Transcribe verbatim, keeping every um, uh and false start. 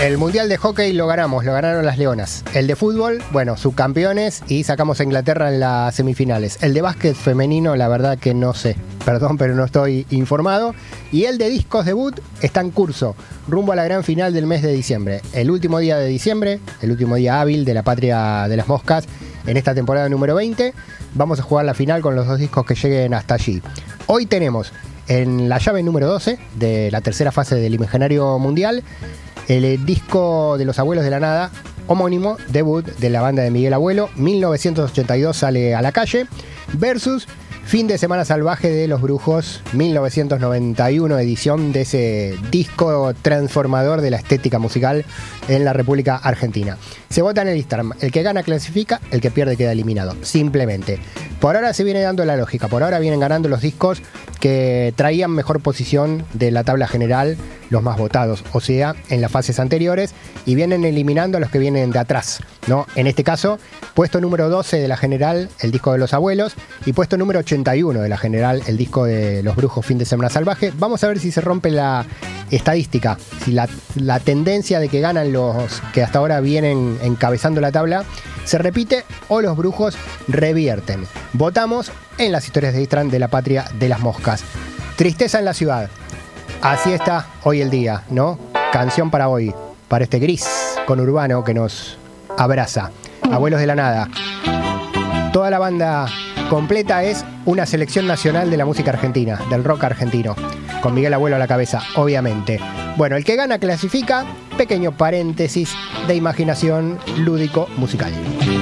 El Mundial de Hockey lo ganamos, lo ganaron las Leonas. El de fútbol, bueno, subcampeones y sacamos a Inglaterra en las semifinales. El de básquet femenino, la verdad que no sé. Perdón, pero no estoy informado. Y el de discos debut está en curso, rumbo a la gran final del mes de diciembre. El último día de diciembre, el último día hábil de la patria de las moscas en esta temporada número veinte. Vamos a jugar la final con los dos discos que lleguen hasta allí. Hoy tenemos en la llave número doce de la tercera fase del Imaginario Mundial el disco de Los Abuelos de la Nada, homónimo, debut de la banda de Miguel Abuelo, mil novecientos ochenta y dos sale a la calle, versus Fin de Semana Salvaje de Los Brujos, mil novecientos noventa y uno, edición de ese disco transformador de la estética musical en la República Argentina. Se vota en el Instagram, el que gana clasifica, el que pierde queda eliminado, simplemente. Por ahora se viene dando la lógica, por ahora vienen ganando los discos que traían mejor posición de la tabla general, los más votados, o sea, en las fases anteriores, y vienen eliminando a los que vienen de atrás, ¿no? En este caso, puesto número doce de la general, el disco de Los Abuelos, y puesto número ochenta y uno de la general, el disco de Los Brujos, Fin de Semana Salvaje. Vamos a ver si se rompe la estadística, si la, la tendencia de que ganan los que hasta ahora vienen encabezando la tabla se repite o los brujos revierten. Votamos en las historias de Instagram de la patria de las moscas. Tristeza en la ciudad. Así está hoy el día, ¿no? Canción para hoy, para este gris conurbano que nos abraza. Abuelos de la Nada. Toda la banda completa es una selección nacional de la música argentina, del rock argentino, con Miguel Abuelo a la cabeza, obviamente. Bueno, el que gana clasifica, pequeño paréntesis de imaginación lúdico musical.